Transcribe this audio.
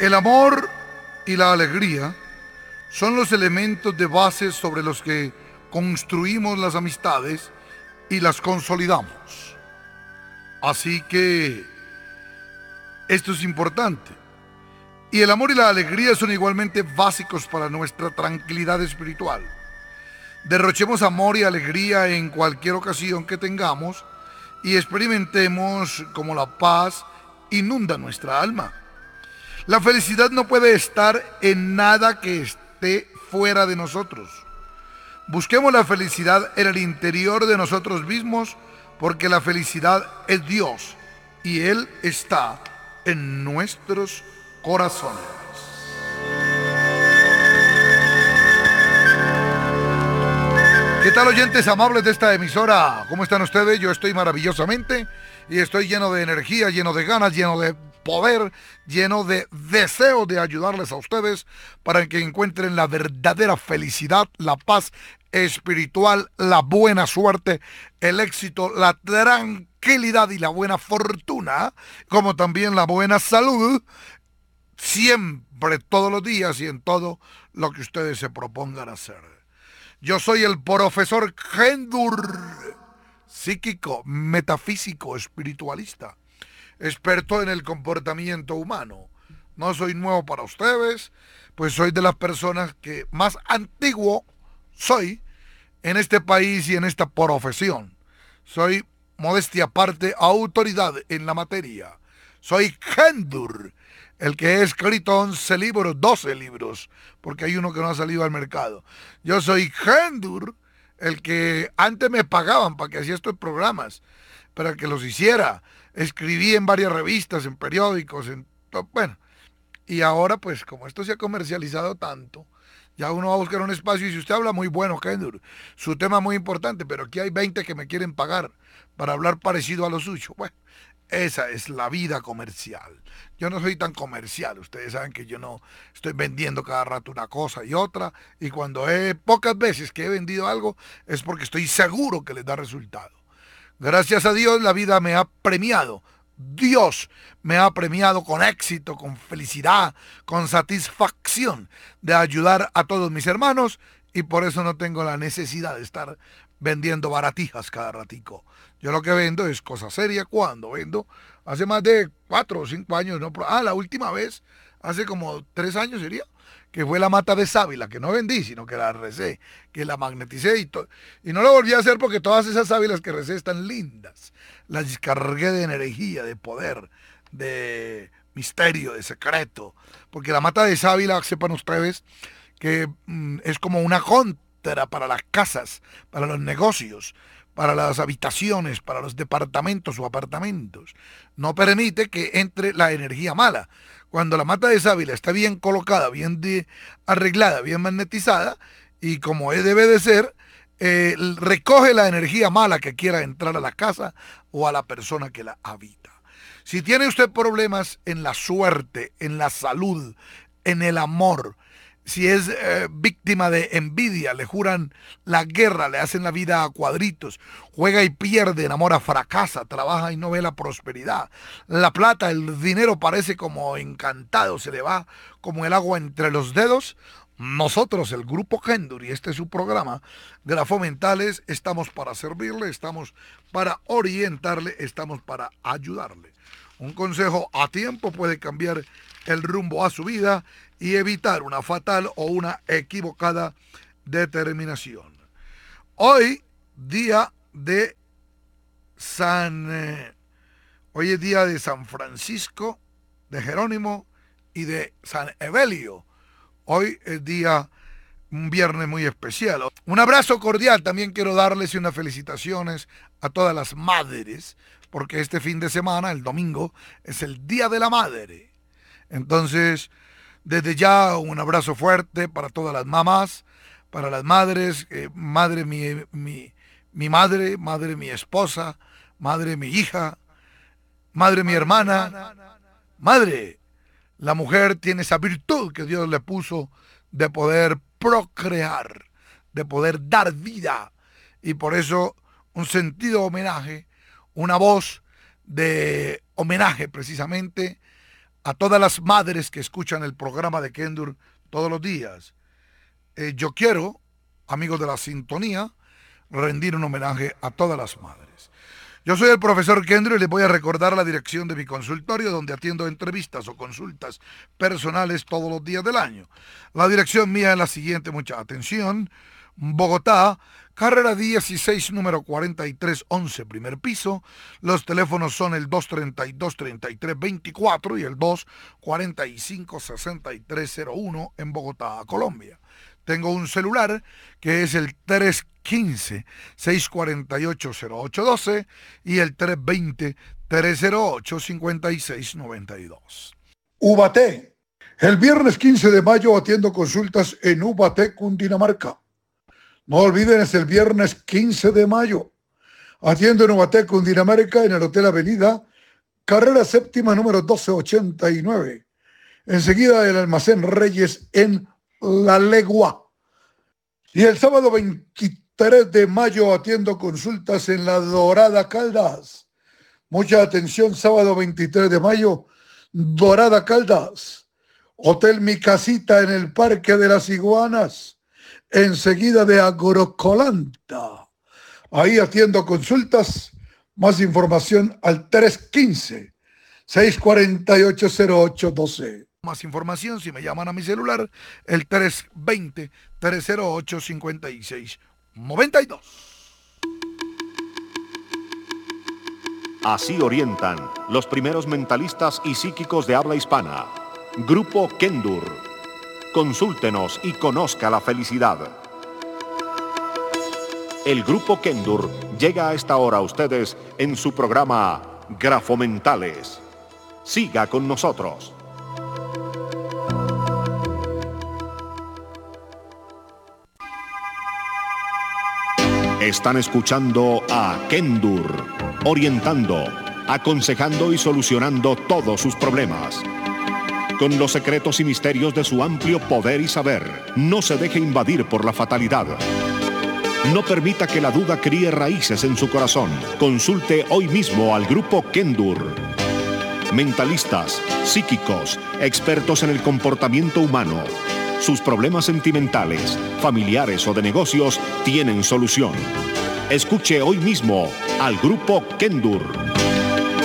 El amor y la alegría son los elementos de base sobre los que construimos las amistades y las consolidamos. Así que esto es importante. Y el amor y la alegría son igualmente básicos para nuestra tranquilidad espiritual. Derrochemos amor y alegría en cualquier ocasión que tengamos y experimentemos cómo la paz inunda nuestra alma. La felicidad no puede estar en nada que esté fuera de nosotros. Busquemos la felicidad en el interior de nosotros mismos, porque la felicidad es Dios y Él está en nuestros corazones. ¿Qué tal, oyentes amables de esta emisora? ¿Cómo están ustedes? Yo estoy maravillosamente y estoy lleno de energía, lleno de ganas, lleno de poder, lleno de deseo de ayudarles a ustedes para que encuentren la verdadera felicidad, la paz espiritual, la buena suerte, el éxito, la tranquilidad y la buena fortuna, como también la buena salud, siempre, todos los días y en todo lo que ustedes se propongan hacer. Yo soy el profesor Gendur, psíquico, metafísico, espiritualista, experto en el comportamiento humano. No soy nuevo para ustedes, pues soy de las personas que más antiguo soy en este país y en esta profesión. Soy, modestia aparte, autoridad en la materia. Soy Gendur, el que he escrito 11 libros, 12 libros, porque hay uno que no ha salido al mercado. Yo soy Gendur, el que antes me pagaban para que hacía estos programas, para que los hiciera. Escribí en varias revistas, en periódicos, bueno. Y ahora, pues, como esto se ha comercializado tanto, ya uno va a buscar un espacio y si usted habla muy bueno, Gendur, su tema es muy importante, pero aquí hay 20 que me quieren pagar para hablar parecido a lo suyo. Bueno, esa es la vida comercial. Yo no soy tan comercial. Ustedes saben que yo no estoy vendiendo cada rato una cosa y otra. Y cuando pocas veces que he vendido algo es porque estoy seguro que les da resultado. Gracias a Dios la vida me ha premiado. Dios me ha premiado con éxito, con felicidad, con satisfacción de ayudar a todos mis hermanos y por eso no tengo la necesidad de estar vendiendo baratijas cada ratico. Yo lo que vendo es cosa seria. Cuando vendo, hace más de 4 o 5 años, no, la última vez, hace como 3 años sería, que fue la mata de sábila, que no vendí, sino que la recé, que la magneticé y no lo volví a hacer porque todas esas sábilas que recé están lindas. Las descargué de energía, de poder, de misterio, de secreto, porque la mata de sábila, sepan ustedes, que es como una contra para las casas, para los negocios, para las habitaciones, para los departamentos o apartamentos. No permite que entre la energía mala. Cuando la mata de sábila está bien colocada, bien arreglada, bien magnetizada, y como debe de ser, recoge la energía mala que quiera entrar a la casa o a la persona que la habita. Si tiene usted problemas en la suerte, en la salud, en el amor, si es víctima de envidia, le juran la guerra, le hacen la vida a cuadritos, juega y pierde, enamora, fracasa, trabaja y no ve la prosperidad. La plata, el dinero parece como encantado, se le va como el agua entre los dedos. Nosotros, el Grupo Gendur, y este es su programa, Grafomentales, estamos para servirle, estamos para orientarle, estamos para ayudarle. Un consejo a tiempo puede cambiar el rumbo a su vida y evitar una fatal o una equivocada determinación. Hoy, día de hoy es día de San Francisco, de Jerónimo y de San Evelio. Hoy es un viernes muy especial. Un abrazo cordial, también quiero darles unas felicitaciones a todas las madres, porque este fin de semana, el domingo, es el Día de la Madre. Entonces, desde ya un abrazo fuerte para todas las mamás, para las madres, madre mi madre, madre mi esposa, madre mi hija, madre mi hermana. Madre, la mujer tiene esa virtud que Dios le puso de poder procrear, de poder dar vida, y por eso un sentido homenaje, una voz de homenaje precisamente a todas las madres que escuchan el programa de Kendur todos los días. Yo quiero, amigos de la sintonía, rendir un homenaje a todas las madres. Yo soy el profesor Kendur y les voy a recordar la dirección de mi consultorio donde atiendo entrevistas o consultas personales todos los días del año. La dirección mía es la siguiente, mucha atención. Bogotá, carrera 16, número 4311, primer piso. Los teléfonos son el 232-3324 y el 245-6301 en Bogotá, Colombia. Tengo un celular que es el 315-648-0812 y el 320-308-5692. Ubaté. El viernes 15 de mayo atiendo consultas en Ubaté, Cundinamarca. No olviden, es el viernes 15 de mayo. Atiendo en Ubaté, Cundinamarca, en el Hotel Avenida, carrera séptima, número 1289. Enseguida el Almacén Reyes en La Legua. Y el sábado 23 de mayo atiendo consultas en La Dorada, Caldas. Mucha atención, sábado 23 de mayo, Dorada, Caldas. Hotel Mi Casita en el Parque de las Iguanas, enseguida de Agrocolanta. Ahí atiendo consultas. Más información al 315-648-0812. Más información si me llaman a mi celular, el 320-308-5692. Así orientan los primeros mentalistas y psíquicos de habla hispana. Grupo Kendur. Consúltenos y conozca la felicidad. El Grupo Kendur llega a esta hora a ustedes en su programa Grafomentales. Siga con nosotros. Están escuchando a Kendur, orientando, aconsejando y solucionando todos sus problemas. Con los secretos y misterios de su amplio poder y saber, no se deje invadir por la fatalidad. No permita que la duda críe raíces en su corazón. Consulte hoy mismo al Grupo Kendur. Mentalistas, psíquicos, expertos en el comportamiento humano. Sus problemas sentimentales, familiares o de negocios tienen solución. Escuche hoy mismo al Grupo Kendur.